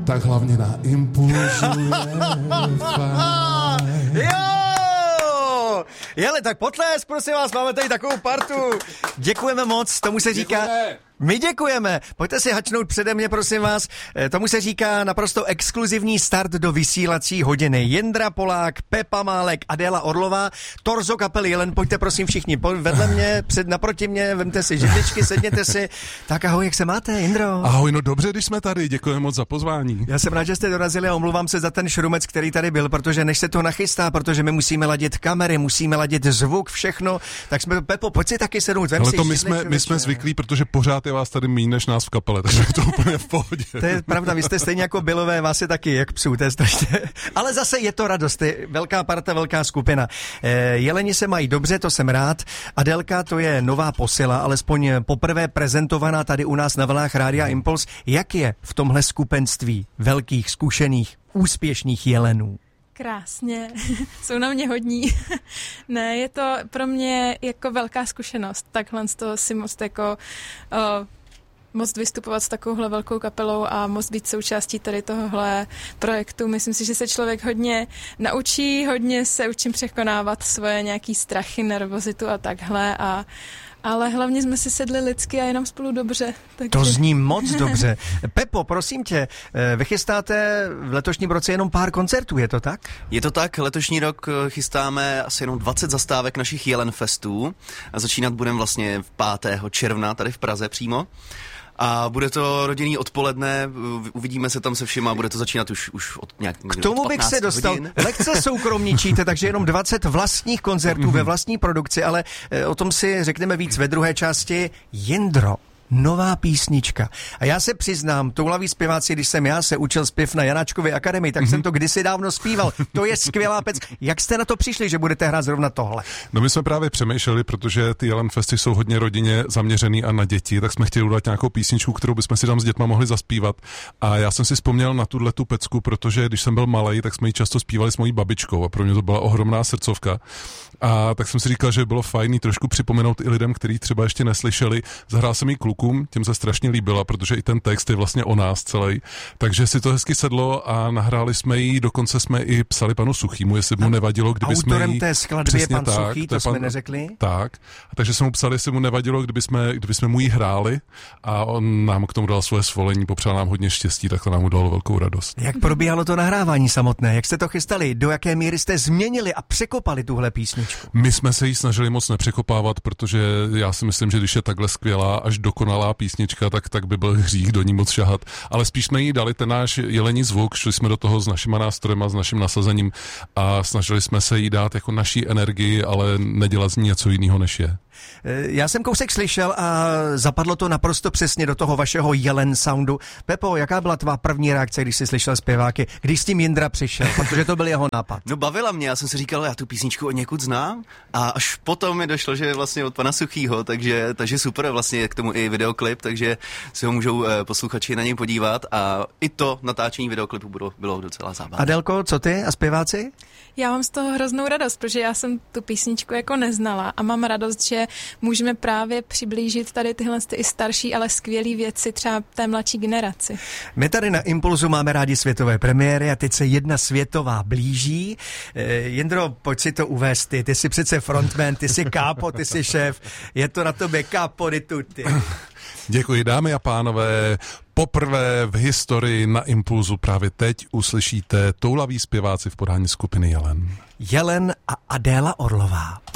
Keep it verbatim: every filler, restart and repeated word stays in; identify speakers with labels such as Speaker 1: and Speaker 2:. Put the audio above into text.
Speaker 1: tak hlavně na Impulzu je fajn.
Speaker 2: Jo! Jele, tak potlesk, prosím vás, máme tady takovou partu. Děkujeme moc, tomu se říká...
Speaker 1: Děkujeme.
Speaker 2: My děkujeme. Pojďte si hačnout přede mě, prosím vás. Tomu se říká naprosto exkluzivní start do vysílací hodiny. Jindra Polák, Pepa Málek, Adéla Orlová, torzo kapely Jelen. Pojďte prosím všichni vedle mě, před, naproti mě, vemte si židličky, sedněte si. Tak ahoj, jak se máte, Jindro?
Speaker 1: Ahoj, no dobře, když jsme tady, děkujeme moc za pozvání.
Speaker 2: Já jsem rád, že jste dorazili a omluvám se za ten šrumec, který tady byl, protože než se to nachystá, protože my musíme ladit kamery, musíme ladit zvuk, všechno, tak jsme, Pepo, pojď si taky sednout, vem
Speaker 1: ale
Speaker 2: si
Speaker 1: to my jsme, my jsme zvyklí, protože pořád je vás tady méně než nás v kapele, takže je to úplně v pohodě.
Speaker 2: To je pravda, vy jste stejně jako Bylové, vás je taky jak psů, to je strašně. Ale zase je to radost, je velká parta, velká skupina. Jeleni se mají dobře, to jsem rád. Adélka, to je nová posila, alespoň poprvé prezentovaná tady u nás na vlnách Rádia Impuls. Jak je v tomhle skupenství velkých, zkušených, úspěšných jelenů?
Speaker 3: Krásně, jsou na mě hodní. Ne, je to pro mě jako velká zkušenost. Takhle to si moc jako uh, moc vystupovat s takovouhle velkou kapelou a moc být součástí tady tohohle projektu. Myslím si, že se člověk hodně naučí, hodně se učím překonávat svoje nějaký strachy, nervozitu a takhle a ale hlavně jsme si sedli lidsky a jenom spolu dobře. Takže...
Speaker 2: To zní moc dobře. Pepo, prosím tě, vy chystáte v letošním roce jenom pár koncertů, je to tak?
Speaker 4: Je to tak, letošní rok chystáme asi jenom dvacet zastávek našich Jelen Festů a začínat budeme vlastně pátého června tady v Praze přímo. A bude to rodinný odpoledne, uvidíme se tam se všema, bude to začínat už, už od nějak
Speaker 2: K tomu
Speaker 4: od
Speaker 2: bych se dostal.
Speaker 4: hodin.
Speaker 2: Lehce soukromničíte, takže jenom dvacet vlastních koncertů ve vlastní produkci, ale o tom si řekneme víc ve druhé části. Jindro, nová písnička. A já se přiznám, touhlaví zpěváci, když jsem já se učil zpěv na Janáčkově akademii, tak jsem to kdysi dávno zpíval. To je skvělá pec. Jak jste na to přišli, že budete hrát zrovna tohle?
Speaker 1: No my jsme právě přemýšleli, protože ty Jelen Festy jsou hodně rodině zaměřený a na děti, tak jsme chtěli udělat nějakou písničku, kterou bychom si tam s dětma mohli zaspívat. A já jsem si vzpomněl na tuhle tu pecku, protože když jsem byl malej, tak jsme ji často zpívali s mojí babičkou a pro mě to byla ohromná srdcovka. A tak jsem si říkal, že by bylo fajn trošku připomenout i lidem, kteří třeba ještě neslyšeli. Zahrál jsem ji klukům, těm se strašně líbila, protože i ten text je vlastně o nás celý. Takže si to hezky sedlo a nahráli jsme ji, dokonce jsme i psali panu Suchýmu, jestli mu nevadilo, kdyby jsme
Speaker 2: Autorem
Speaker 1: jí...
Speaker 2: té skladby je pan
Speaker 1: tak,
Speaker 2: Suchý, to, to jsme
Speaker 1: pan,
Speaker 2: neřekli.
Speaker 1: Tak, a takže jsme mu psali, jestli mu nevadilo, kdyby jsme, kdyby jsme mu ji hráli a on nám k tomu dal svoje svolení, popřál nám hodně štěstí, tak to nám udalo velkou radost.
Speaker 2: Jak probíhalo to nahrávání samotné? Jak jste to chystali? Do jaké míry jste změnili a překopali tuhle písničku?
Speaker 1: My jsme se jí snažili moc nepřekopávat, protože já si myslím, že když je takhle skvělá až dokonalá písnička, tak, tak by byl hřích do ní moc šahat. Ale spíš jsme jí dali ten náš jelení zvuk, šli jsme do toho s našima nástrojema, s naším nasazením a snažili jsme se jí dát jako naší energii, ale nedělat z ní něco jiného, než je.
Speaker 2: Já jsem kousek slyšel a zapadlo to naprosto přesně do toho vašeho Jelen soundu. Pepo, jaká byla tvá první reakce, když jsi slyšel zpěváky, když s tím Jindra přišel, protože to byl jeho nápad?
Speaker 4: No bavila mě, já jsem si říkal, já tu písničku od někud znám a až potom mi došlo, že je vlastně od pana Suchýho, takže, takže super, vlastně k tomu i videoklip, takže si ho můžou posluchači na něj podívat a i to natáčení videoklipu bylo, bylo docela zábavné.
Speaker 2: Adélko, co ty a zpěváci?
Speaker 3: Já mám z toho hroznou radost, protože já jsem tu písničku jako neznala a mám radost, že můžeme právě přiblížit tady tyhle i starší, ale skvělé věci třeba té mladší generaci.
Speaker 2: My tady na Impulzu máme rádi světové premiéry a teď se jedna světová blíží. E, Jindro, pojď si to uvést ty. Ty jsi přece frontman, ty jsi kápo, ty jsi šéf. Je to na tobě capo di tutti.
Speaker 1: Děkuji, dámy a pánové. Poprvé v historii na Impulzu právě teď uslyšíte toulaví zpěváci v podání skupiny Jelen.
Speaker 2: Jelen a Adéla Orlová.